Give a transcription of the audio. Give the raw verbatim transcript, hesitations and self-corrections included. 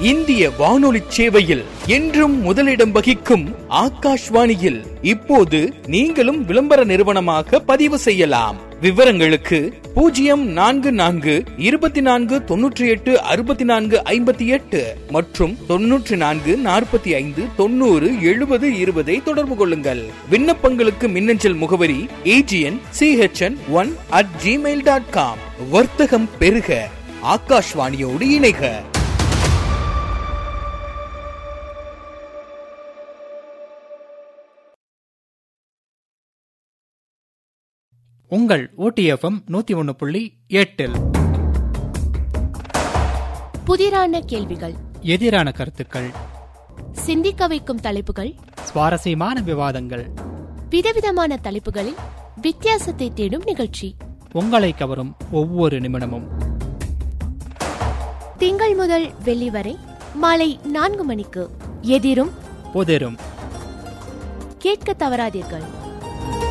இந்திய வானொலி சேவையில் என்றும் முதலிடம் வகிக்கும் ஆகாஷ்வாணியில் இப்போது நீங்களும் விளம்பர நிறுவனமாக பதிவு செய்யலாம். விவரங்களுக்கு பூஜ்ஜியம் நான்கு நான்கு இருபத்தி நான்கு தொன்னூற்றி எட்டு அறுபத்தி நான்கு ஐம்பத்தி எட்டு மற்றும் தொன்னூற்றி நான்கு நாற்பத்தி ஐந்து தொண்ணூறு எழுபது இருபதை தொடர்பு கொள்ளுங்கள். விண்ணப்பங்களுக்கு மின்னஞ்சல் முகவரி AGN CHN one at Gmail dot com. வர்த்தகம் பெருக, ஆகாஷ்வாணியோடு இணைக. உங்கள் ஓடிஎஃப்எம் நூத்தி ஒன்னு புள்ளி எட்டில் புதிரான கேள்விகள், எதிரான கருத்துக்கள், சிந்திக்க வைக்கும் தலைப்புகள், சுவாரஸ்யமான விவாதங்கள், விதவிதமான தலைப்புகளில் வித்தியாசத்தை தேடும் நிகழ்ச்சி, உங்களை கவரும் ஒவ்வொரு நிமிடமும். திங்கள் முதல் வெள்ளி வரை மாலை நான்கு மணிக்கு எதிரும் புதிரும். கேட்க தவறாதீர்கள்.